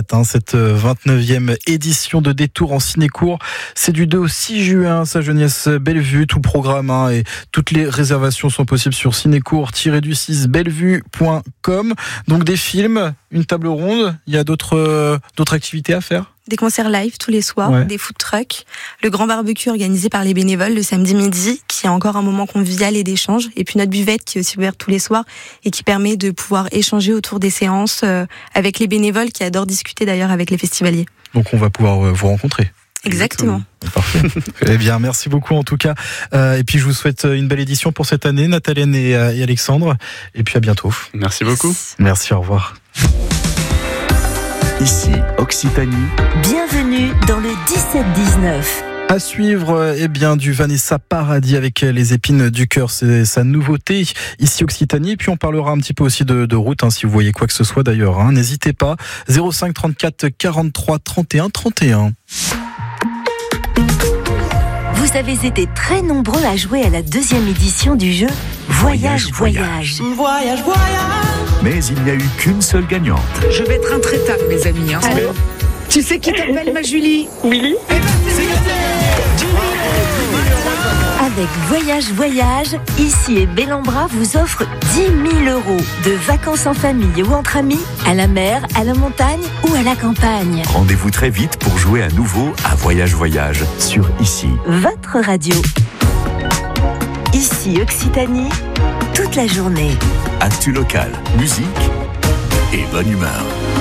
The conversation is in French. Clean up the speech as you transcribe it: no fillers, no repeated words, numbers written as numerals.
date, cette 29e édition de Détour en Cinécourt. C'est du 2 au 6 juin, Saint-Geniès-Bellevue, tout programme et toutes les réservations sont possibles sur cinécourt-du6bellevue.com. Donc des films, une table ronde, il y a d'autres activités à faire ? Des concerts live tous les soirs, ouais. Des food trucks, le grand barbecue organisé par les bénévoles le samedi midi, qui est encore un moment convivial et d'échange, et puis notre buvette qui est aussi ouverte tous les soirs et qui permet de pouvoir échanger autour des séances avec les bénévoles qui adorent discuter d'ailleurs avec les festivaliers. Donc on va pouvoir vous rencontrer. Exactement. Parfait. Eh bien, merci beaucoup en tout cas. Et puis je vous souhaite une belle édition pour cette année, Nathalène et Alexandre. Et puis à bientôt. Merci beaucoup. Merci, au revoir. Ici Occitanie. Bienvenue dans le 17-19. À suivre, du Vanessa Paradis avec les épines du cœur, c'est sa nouveauté ici Occitanie. Et puis on parlera un petit peu aussi de route, si vous voyez quoi que ce soit d'ailleurs. N'hésitez pas. 05 34 43 31 31. Vous avez été très nombreux à jouer à la 2e édition du jeu Voyage. Voyage. Mais il n'y a eu qu'une seule gagnante. Je vais être intraitable, mes amis. Allô ? Tu sais qui t'appelle, ma Julie ? Willy ? Avec Voyage, Ici et Bellambra vous offre 10 000 € de vacances en famille ou entre amis, à la mer, à la montagne ou à la campagne. Rendez-vous très vite pour jouer à nouveau à Voyage sur Ici. Votre radio. Ici Occitanie, toute la journée. Actu local, musique et bonne humeur.